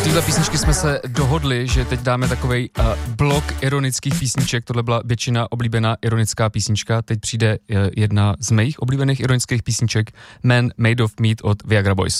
téhle písničky jsme se dohodli, že teď dáme takovej blok ironických písniček, tohle byla většina oblíbená ironická písnička, teď přijde jedna z mých oblíbených ironických písniček, Man Made of Meat od Viagra Boys.